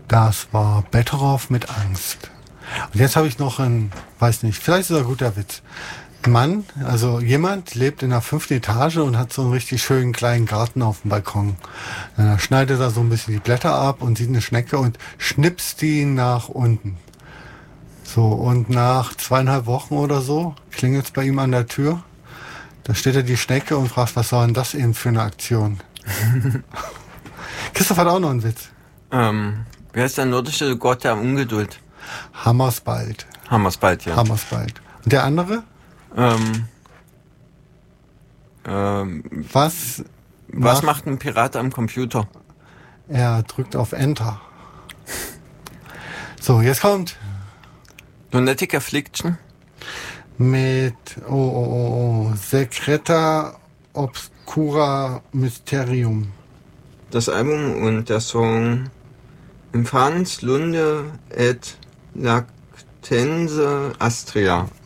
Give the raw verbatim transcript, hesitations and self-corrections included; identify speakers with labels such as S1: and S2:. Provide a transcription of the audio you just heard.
S1: Das war Betteroff mit Angst. Und jetzt habe ich noch einen, weiß nicht, vielleicht ist das ein guter Witz. Ein Mann, also jemand lebt in der fünften Etage und hat so einen richtig schönen kleinen Garten auf dem Balkon. Dann schneidet er so ein bisschen die Blätter ab und sieht eine Schnecke und schnipst die nach unten. So, und nach zweieinhalb Wochen oder so klingelt es bei ihm an der Tür. Da steht er die Schnecke und fragt, was soll denn das eben für eine Aktion? Christoph hat auch noch einen Witz.
S2: Ähm, wer ist der nordische Gott der Ungeduld?
S1: Hammersbald.
S2: Hammersbald, ja.
S1: Hammersbald. Und der andere?
S2: Ähm, ähm,
S1: Was,
S2: was
S1: macht,
S2: macht ein Pirat am Computer?
S1: Er drückt auf Enter. So, jetzt kommt
S2: Lunatic Affliction?
S1: mit oh, oh, oh, oh, Secreta Obscura Mysterium.
S2: Das Album und der Song Infans Lunde et Lactense Astrea.